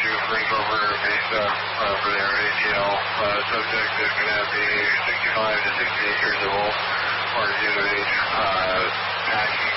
do Marine Corps base for their ATL. Subject is going to be 65 to 68 years old, or due to age, packing